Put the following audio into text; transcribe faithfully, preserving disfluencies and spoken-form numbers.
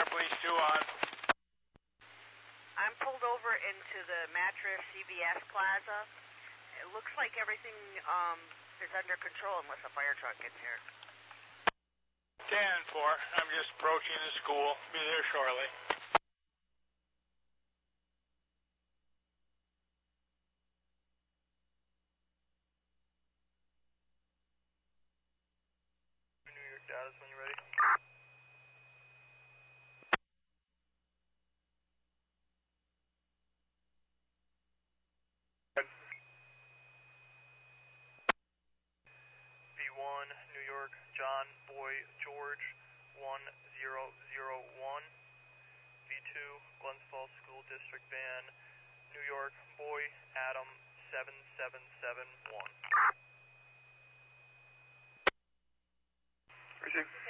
police two on. I'm pulled over into the Mattress C B S Plaza. It looks like everything um, is under control unless a fire truck gets here. ten four, I'm just approaching the school. Be there shortly. New York Dallas when you're ready. V one, New York, John, Boy, George, one zero zero one. V two, Glens Falls School District Van, New York, Boy, Adam, seven seven seven one. Receive.